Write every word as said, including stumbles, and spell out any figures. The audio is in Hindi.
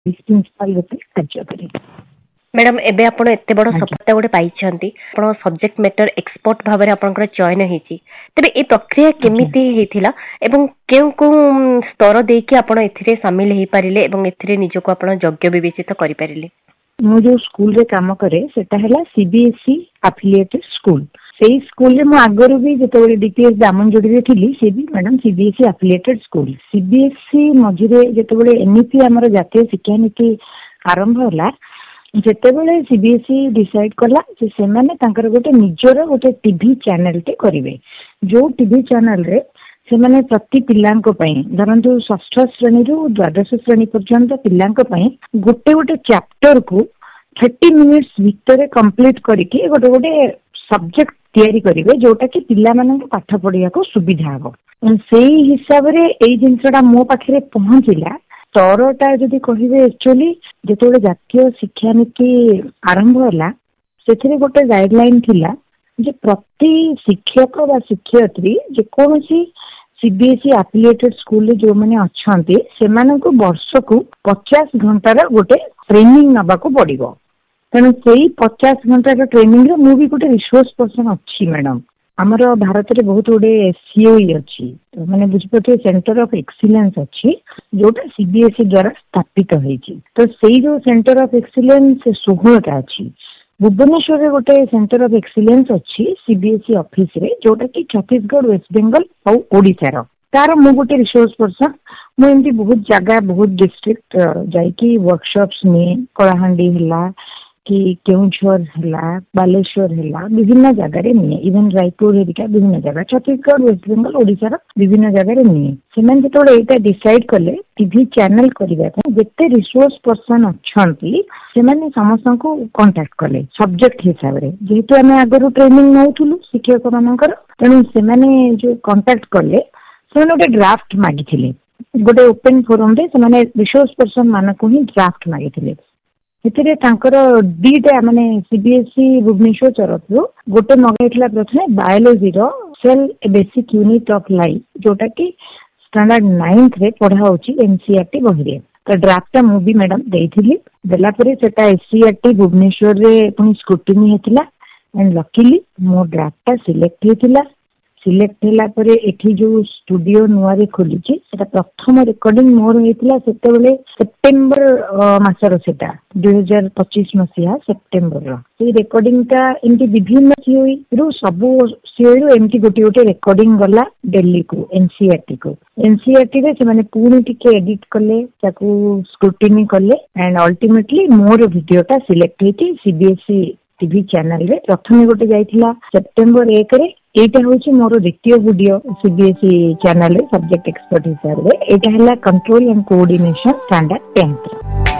प्रिंसिपल रूपे कार्य करे। मैडम एबे आपण एते बड़ सफलता गोटे पाइछंती, आपण सब्जेक्ट मैटर एक्सपर्ट भाबरे आपनकर चयन हेची, तबे ए प्रक्रिया केमिति हेथिला एवं केउ को स्तर देकी आपण एथिरे शामिल हेई पारिले एवं एथिरे निजको आपण योग्य विवेचित करि पारिले? मु जो स्कूल रे काम करे सेटा हला सीबीएसई एफिलिएटेड स्कूल। सेही स्कूल रे मु आगरो भी जेतबेले डीपीएस दामनजोड़ी रे थिली से भी madam CBSE affiliated school. CBSE मझिरे जेतबेले NEP हमर जातीय शिक्षा नीति आरंभ होला जेतेबेले सीबीएसई डिसाइड कला जे सेमाने तांकर गोटे निजर गोटे टीवी चैनल टे करिवे, जो टीवी चैनल रे सेमाने प्रति पिलांको पई धरंतु षष्ठ श्रेणी रु द्वादश श्रेणी पर्यंत पिलांको पई गोटे गोटे चैप्टर को तीस मिनिट्स भितर कंप्लीट करके गोटे गोटे सब्जेक्ट तैयारी करिवे, जोटा कि पिला मानन पाठ पढ़िया को सुविधा हो। सेही हिसाब रे एई जिंसटा मो पाखरे पहुंचिला। तरटा जदि कहिबे एक्चुअली जेतोले जातीय शिक्षा नीति आरंभ होला सेथिरे गोटे गाइडलाइन थिला जे प्रति शिक्षक बा शिक्षयित्री जे कोनोसी सीबीएसई एफिलिएटेड स्कूल रे जो माने अछंती सेमानंकु वर्ष को पचास घंटार गोटे ट्रेनिंग नबाको पड़िबो। तेणु सेही पचास घंटार ट्रेनिंग रे मु भी गोटे रिसोर्स पर्सन अच्छी मैडम। आमर भारत रे बहुत गुडे सीओई अच्छी माने बुझिपते सेंटर ऑफ एक्सीलेंस अच्छी जोटा सीबीएसई द्वारा स्थापित होईची। तो सेही जो सेंटर ऑफ एक्सीलेंस सोहळटा अच्छी भुवनेश्वर रे गोटे सेंटर ऑफ एक्सीलेंस अच्छी सीबीएसई ऑफिस रे जोटा कि छत्तीसगढ़ वेस्ट बेंगल और ओडिशा रो तार मु गोटे रिसोर्स पर्सन। मु एमती बहुत जगह बहुत डिस्ट्रिक्ट जाइकी वर्कशॉप्स में कलाहांडी हला कि केउझर हला बालेश्वर हला विभिन्न जगह रे निए, इवन रायपुर हेरिका विभिन्न जगह छत्तीसगढ़ वेस्ट बेंगल ओडिशा रो विभिन्न जगह रे निए। सेमान जेतोले एटा डिसाइड कले टीवी चैनल करिबा पय जेते रिसोर्स पर्सन अछंती सेमाने समस्त को कांटेक्ट कले सब्जेक्ट हिसाब रे, जेहेतु हमें आगरो ट्रेनिंग नउथुलु शिक्षक मानकर, तेणु सेमाने जो कांटेक्ट कले सेमाने गोटे ड्राफ्ट मागिथिले। गोटे ओपन फोरम रे सेमाने रिसोर्स पर्सन मानको ही ड्राफ्ट मागिथिले। एथिरे तांकर दीटा माने सीबीएसई भुवनेश्वर तरफ रो गोटे मगाइथिला प्रथमे biology row cell basic unit of life जोटा कि स्टैंडर्ड नाइन्थ रे पढ़ा होची एनसीईआरटी बही रे। तो ड्राफ्ट मु भी मैडम देइथिली, देला परे सेटा एससीईआरटी भुवनेश्वर रे पुनी स्क्रूटिनी हेतिला एंड लकीली मो ड्राफ्ट सिलेक्ट हेतिला। सिलेक्ट होला परे एठी जो स्टूडियो नुआ रे खोलिची सेटा प्रथम रेकॉर्डिंग मोर हेतिला सेतेबेले सेप्टेम्बर मासर सेटा दो हज़ार पच्चीस मसिया सेप्टेम्बर रो। से रेकॉर्डिंग ता एमती विभिन्न सीओई रु सबु सीओई रु एमती गोटी गोटी रेकॉर्डिंग गला दिल्ली को एनसीईआरटी को। एनसीईआरटी रे से माने पूरी टिके एडिट कले ताकू स्क्रूटिनी कले and ultimately more वीडियोटा select Haiti CBSE TV channel रे प्रथम गोटे जाइथिला सेप्टेम्बर एक रे। एटा होची मोर द्वितीय वीडियो सीबीएसई चैनल रे सब्जेक्ट एक्सपर्ट हिसाब रे। एटा हला control and coordination standard tenth.